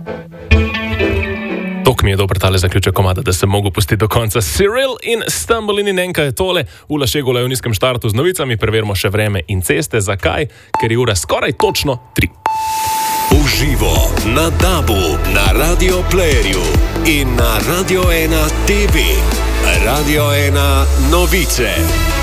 Tok mi je dober tale zaključek komada, da sem mogel pustiti do konca. Cyril in Stumble in enka je tole. Ula Šegula je v nizkem štartu z novicami, preverimo še vreme in ceste. Zakaj? Ker je ura skoraj točno 3. Uživo na DAB-u, na Radio Playerju in na Radio 1 TV. Radio 1 novice.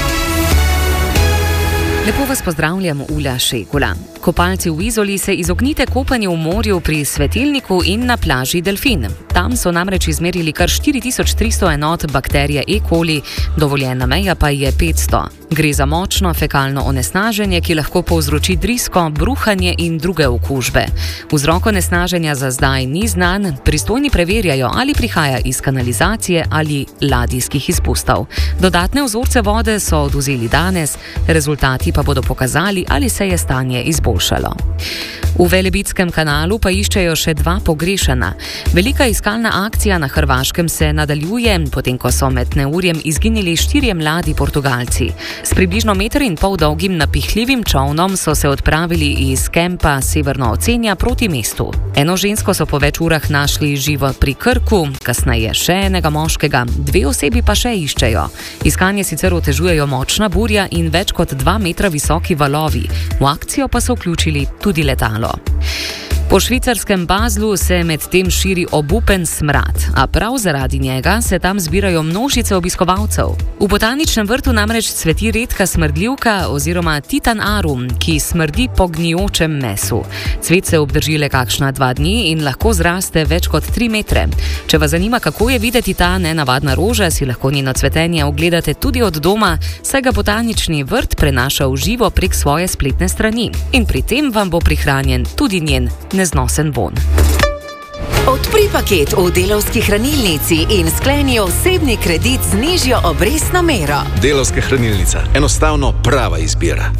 Lepo vas pozdravljam, Ula Šegula. Kopalci v Izoli se izognite kopanju v morju pri Svetilniku in na plaži Delfin. Tam so namreč izmerili kar 4300 enot bakterije E. coli, dovoljena meja pa je 500. Gre za močno fekalno onesnaženje, ki lahko povzroči drisko, bruhanje in druge okužbe. Vzrok onesnaženja za zdaj ni znan, pristojni preverjajo, ali prihaja iz kanalizacije ali ladijskih izpustov. Dodatne vzorce vode so odvzeli danes, rezultati pa bodo pokazali, ali se je stanje izboljšalo. V Velebitskem kanalu pa iščejo še 2 pogrešana. Velika iskalna akcija na Hrvaškem se nadaljuje, potem ko so med neurjem izginili 4 mladi Portugalci. S približno 1,5 metra dolgim napihljivim čolnom so se odpravili iz kempa Severno Ocenja proti mestu. Eno žensko so po več urah našli živo pri Krku, kasneje še enega moškega, 2 osebi pa še iščejo. Iskanje sicer otežujejo močna burja in več kot 2 metra visoki valovi. V akcijo pa so vključili tudi letalo. Po švicarskem Baslu se med tem širi obupen smrad, a prav zaradi njega se tam zbirajo množice obiskovalcev. V botaničnem vrtu namreč cveti redka smrdljivka oziroma Titan arum, ki smrdi po gnijočem mesu. Cvet se obdrži le kakšna 2 dni in lahko zraste več kot 3 metre. Če vas zanima, kako je videti ta nenavadna roža, si lahko njeno cvetenje ogledate tudi od doma, saj ga botanični vrt prenaša v živo prek svoje spletne strani. In pri tem vam bo prihranjen tudi njen neznosen bon. Odpri paket v Delavski hranilnici in skleni osebni kredit z nižjo obrestno mero. Delavska hranilnica. Enostavno prava izbira.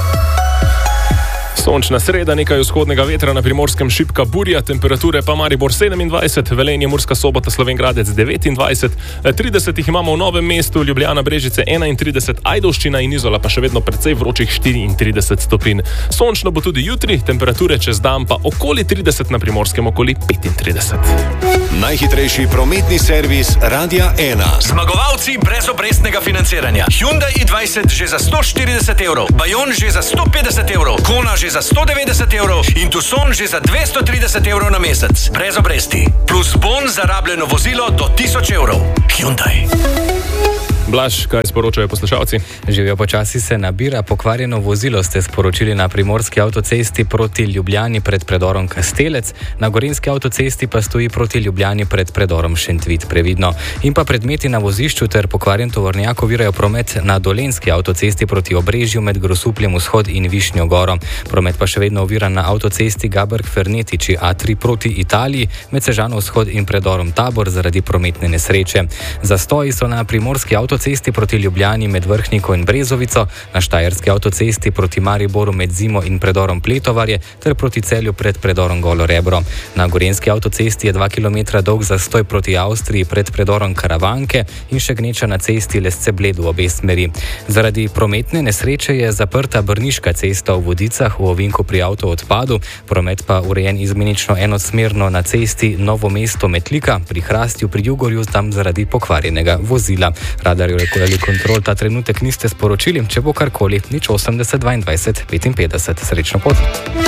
Sončna sreda, nekaj vzhodnega vetra, na Primorskem šibka burja, temperature pa Maribor 27, Velenje, Murska Sobota, Slovenj Gradec 29, 30 jih imamo v Novem mestu, Ljubljana, Brežice 31, Ajdovščina in Izola pa še vedno precej vročih 34 stopinj. Sončno bo tudi jutri, temperature čez dan pa okoli 30, na Primorskem okoli 35. Najhitrejši prometni servis Radia 1. Zmagovalci brez obrestnega financiranja. Hyundai i20 že za 140 evrov, Bayon že za 150 evrov, Kona že za 190 evrov in Tucson že za 230 evrov na mesec. Brez obresti. Plus bon za rabljeno vozilo do 1000 evrov. Hyundai. Blaž, kaj sporočajo poslušalci? Živijo počasi se nabira, pokvarjeno vozilo ste sporočili na Primorski avtocesti proti Ljubljani pred predorom Kastelec, na Gorenjski avtocesti pa stoji proti Ljubljani pred predorom Šentvid, previdno. In pa predmeti na vozišču ter pokvarjen tovornjak ovirajo promet na Dolenjski avtocesti proti Obrežju med Grosupljem vzhod in Višnjo Goro. Promet pa še vedno ovira na avtocesti Gaberg-Fernetiči A3 proti Italiji med Sežano vzhod in predorom Tabor zaradi prometne nesreče. Zastoji so na Primorski avtocesti proti Ljubljani med Vrhniko in Brezovico, na Štajerski avtocesti proti Mariboru med Zimo in predorom Pletovarje ter proti Celju pred predorom Golo Rebro. Na Gorenjski avtocesti je 2 km dolg zastoj proti Avstriji pred predorom Karavanke in še gneča na cesti Lesce-Bled v obe smeri. Zaradi prometne nesreče je zaprta Brniška cesta v Vodicah v ovinku pri avtoodpadu, promet pa urejen izmenično enosmerno na cesti Novo mesto-Metlika pri Hrastju pri Jugorju, tam zaradi pokvarjenega vozila. Radarjev ali kontrol ta trenutek niste sporočili, če bo karkoli, 080 22 55. Srečno pot.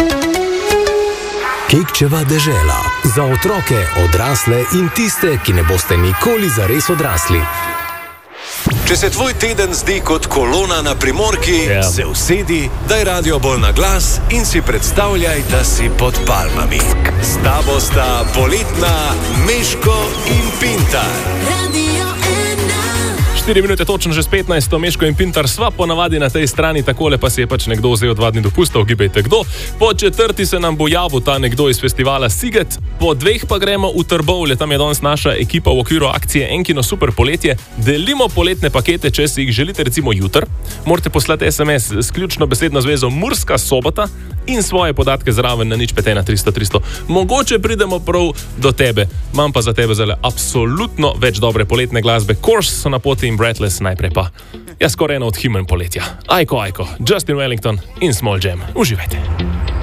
Kekčeva dežela. Za otroke, odrasle in tiste, ki ne boste nikoli zares odrasli. Če se tvoj teden zdi kot kolona na Primorki, se usedi, daj radio bolj na glas in si predstavljaj, da si pod palmami. S tabo sta poletna Meško in Pintar. 4 minute točno že s 15, Meško in Pintar sva ponavadi na tej strani, takole pa si je pač nekdo vzel 2 dni dopusta, ugibajte kdo. Po 4. se nam bo javil ta nekdo iz festivala Siget, po 2 pa gremo v Trbovlje, tam je danes naša ekipa v okviru akcije Enkino super poletje. Delimo poletne pakete, če si jih želite recimo jutr, morate poslati SMS s ključno besedno zvezo Murska Sobota in svoje podatke zraven na 051 300 300. Mogoče pridemo prav do tebe, imam pa za tebe zale absolutno več dobre poletne glasbe. Course so na poti in Breathless, najprej pa. Ja, skoraj eno od himen poletja. Ajko, Justin Wellington in Small Jam. Uživajte.